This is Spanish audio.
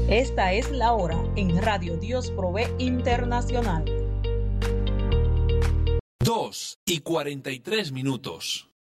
Esta es la hora en Radio Dios Provee Internacional. 2:43.